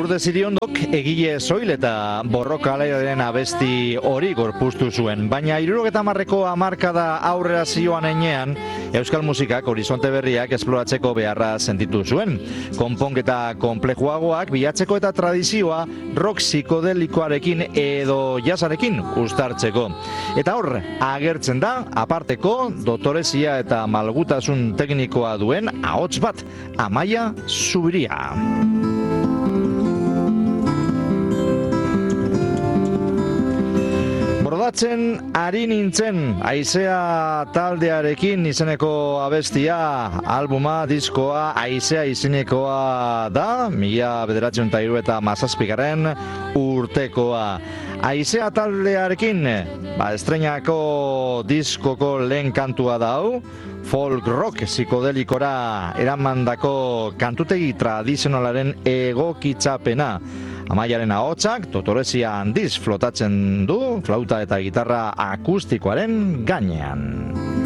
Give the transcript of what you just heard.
Lourdes Iriondok egile soil eta borrokalaren abesti hori gorpuztu zuen, baina 70ko hamarkada aurrera zioan heinean, euskal musikak horizonte berriak esploratzeko beharra sentitu zuen. Konponketa konplejuagoak bilatzeko eta tradizioa rock psikodelikoarekin edo jazzarekin uztartzeko. Eta hor, agertzen da, aparteko, dotorezia eta malgutasun teknikoa duen ahots bat, Amaia Zubiria. Bordatzen ari nintzen Haizea taldearekin izeneko abestia, albuma, diskoa, Haizea izenekoa da, 1977 urtekoa. Haizea taldearekin, estreinako diskoko lehen kantua da hau, folk rock psikodelikora eramandako kantutegi tradizionalaren egokitzapena. Amaiaren ahotsak dotorezia handiz flotatzen du, flauta eta gitarra akustikoaren gainean.